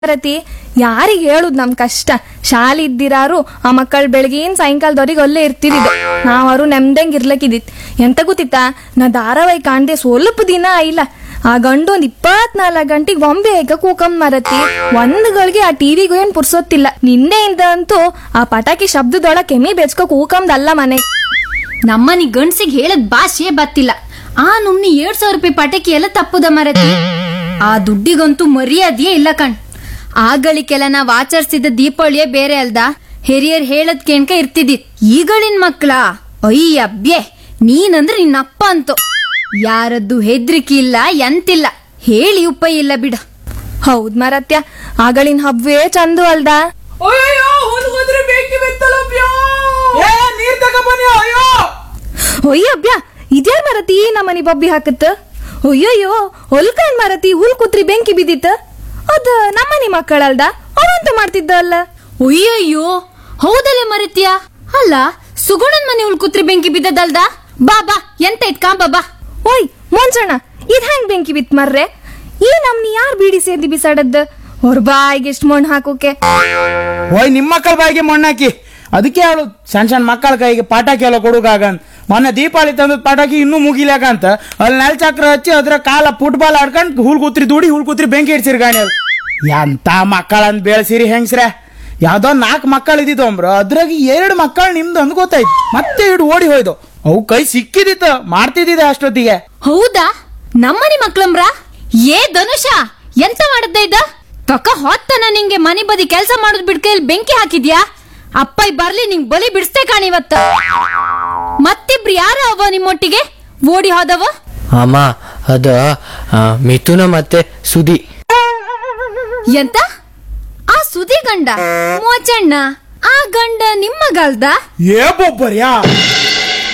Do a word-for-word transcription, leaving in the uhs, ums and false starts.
ರತಿ ಯಾರಿಗೆ ಹೇಳುದ್ ನಮ್ ಕಷ್ಟ. ಶಾಲೆ ಇದ್ದಿರಾರು ಆ ಮಕ್ಕಳು ಬೆಳಗಿನ ಸಾಯಂಕಾಲದವ್ರಿಗೆ ಅಲ್ಲೇ ಇರ್ತಿದ್ದಿದ್ದು. ನಾವರು ನೆಮ್ದಂಗ್ ಇರ್ಲಕ್ಕಿದ್ದಿತ್. ಎಂತ ಗೊತ್ತಿತ್ತಾ, ನಾ ಧಾರಾವಾಹಿ ಕಾಣ್ದೆ ಸ್ವಲ್ಪ ದಿನ ಆಯಿಲ್ಲ, ಆ ಗಂಡು ಒಂದ್ ಇಪ್ಪತ್ನಾಲ್ಕು ಗಂಟೆಗೆ ಬೊಂಬೆ ಹೇಗ ಕೂಕಂ ಮರತಿ. ಒಂದ್ಗಳಿಗೆ ಆ ಟಿವಿಗೂ ಏನ್ ಪುರ್ಸೊತ್ತಿಲ್ಲ. ನಿನ್ನೆಯಿಂದ ಅಂತೂ ಆ ಪಟಾಕಿ ಶಬ್ದದೊಳ ಕೆಮ್ಮಿ ಬೆಚ್ಕೋ ಕೂಕಂದಲ್ಲ ಮನೆ. ನಮ್ಮನಿ ಗಂಡ್ಸಿಗೆ ಹೇಳದ್ ಭಾಷೆ ಬತ್ತಿಲ್ಲ. ಆ ನುಮ್ನಿ ಎರಡ್ ಸಾವಿರ ರೂಪಾಯಿ ಪಟಾಕಿ ಎಲ್ಲ ತಪ್ಪುದ ಮರತಿ. ಆ ದುಡ್ಡಿಗಂತೂ ಮರ್ಯಾದೆಯೇ ಇಲ್ಲ ಕಣ್. ಆಗಳಿಗೆಲ್ಲ ನಾವ್ ಆಚರಿಸಿದ ದೀಪಾವಳಿಯೇ ಬೇರೆ ಅಲ್ದ, ಹಿರಿಯರ್ ಹೇಳದ್ ಕೇಣ್ಕ ಇರ್ತಿದ್ದಿತ್. ಈಗಳಿನ್ ಮಕ್ಳ ಅಯ್ಯಬ್ಯೆ ನೀನಂದ್ರೆ ನಿನ್ನಪ್ಪ ಅಂತೂ ಯಾರದ್ದು ಹೆದ್ರಿಕೆ ಇಲ್ಲ ಎಂತಿಲ್ಲ, ಹೇಳಿ ಉಪಾಯ ಇಲ್ಲ ಬಿಡ. ಹೌದ್ ಮರತ್ಯ, ಆಗಳಿನ ಹಬ್ಬವೇ ಚಂದು ಅಲ್ದ. ಒಯ್ಯಬ್ಯಾ ಇದ್ಯಾರ ಮರತಿ ನಮ್ಮನಿ ಬಬ್ಬಿ ಹಾಕತ್ತ. ಅಯ್ಯಯ್ಯೋ ಹೊಲ್ಕಂಡ್ ಮರತಿ ಹುಲ್ ಕುತ್ರಿ ಬೆಂಕಿ ಬಿದ್ದಿತ್ತ. ಅದ ನಮ್ಮನಿ ಮಕ್ಕಳಲ್ದ, ಅವಂತ ಮಾಡ್ತಿದ್ದ ಅಲ್ಲ. ಅಯ್ಯಯ್ಯೋ ಹೌದಲ್ಲೇ ಮರತ್ಯ. ಅಲ್ಲ ಸುಗುಣನ್ ಮನೆ ಉಳ್ಕುತ್ರಿ ಬೆಂಕಿ ಬಿದ್ದದಲ್ದ. ಬಾ ಬಾ ಎಂತ ಇತ್ ಕಾಂಬ ಬಾ. ಓಯ್ ಮೊಂಚಣ್ಣ, ಇದ್ ಹೆಂಗ್ ಬೆಂಕಿ ಬಿತ್ ಮರ್ರೆ? ಈ ನಮ್ನಿ ಯಾರ್ ಬೀಡಿ ಸೇದಿ ಬಿಸಾಡದ್ದ? ಅವ್ರ ಬಾಯಿಗೆ ಎಷ್ಟ್ ಮಣ್ಣು ಹಾಕೋಕೆ. ಓಯ್ ನಿಮ್ ಮಕ್ಕಳ ಬಾಯಿಗೆ ಮಣ್ಣು ಹಾಕಿ, ಅದಕ್ಕೆ ಹೇಳು ಸಣ್ಣ ಸಣ್ಣ ಮಕ್ಕಳ ಕೈಗೆ ಪಟಾಕಿ ಎಲ್ಲ ಕೊಡುಗಾಗಂತ. ಮೊನ್ನೆ ದೀಪಾವಳಿ ತಂದ ಪಟಾಕಿ ಇನ್ನೂ ಮುಗಿಲಾಕ ಅಂತ ಅಲ್ಲಿ ನೆಲ ಚಕ್ರ ಹಚ್ಚಿ ಅದ್ರ ಕಾಲ ಫುಟ್ಬಾಲ್ ಆಡ್ಕೊಂಡು ಹುಲ್ ಕೂತ್ರಿ ದೂಡಿ ಹುಲ್ ಕೂತ್ರಿ ಬೆಂಕಿ ಇಡ್ಸಿರಿ ಗಾಣಿ. ಎಂತ ಮಕ್ಕಳಂತ ಬೆಳೆಸಿರಿ ಹೆಂಗ್ಸ್ರೆ. ಯಾವ್ದೋ ನಾಲ್ಕು ಮಕ್ಕಳು ಇದ್ದಿದ್ದು ಅಂಬ್ರ, ಅದ್ರಾಗ ಎರಡು ಮಕ್ಕಳು ನಿಮ್ದು ಅಂದ್ ಗೊತ್ತಾಯ್ತು. ಮತ್ತೆ ಇಡು ಓಡಿ ಹೋಯ್ದು. ಅವು ಕೈ ಸಿಕ್ಕಿದಿತ್ತ ಮಾಡ್ತಿದ್ದಿದೆ ಅಷ್ಟೊತ್ತಿಗೆ. ಹೌದಾ ನಮ್ಮನಿ ಮಕ್ಳಂಬ್ರ. ಏ ಧನುಷ ಎಂತ ಮಾಡದ್ದ ಇದ್ದ ತಕ ಹೊತ್ತನ ನಿಂಗೆ ಮನೆ ಬದಿ ಕೆಲ್ಸ ಮಾಡೋದ್ ಬಿಡ್ಕೈಲಿ ಬೆಂಕಿ ಹಾಕಿದ್ಯಾ? ಅಪ್ಪ ಬರ್ಲಿ ನಿಂಗ್ ಬಲಿ ಬಿಡಿಸ್ತೇ ಕಾಣಿವತ್ತ. ಮತ್ತಿಬ್ರು ಯಾರ ಅವ ನಿಮ್ಮೊಟ್ಟಿಗೆ ಓಡಿ ಹೋದವ? ಅಮ್ಮ ಅದ ಮಿಥುನ ಮತ್ತೆ ಸುದಿ. ಎಂತ ಆ ಸುದಿ ಗಂಡ ಮೋಚಣ್ಣ? ಆ ಗಂಡ ನಿಮ್ಮ ಗಲ್ದ? ಏ ಬೊಬ್ಬರ್ಯಾ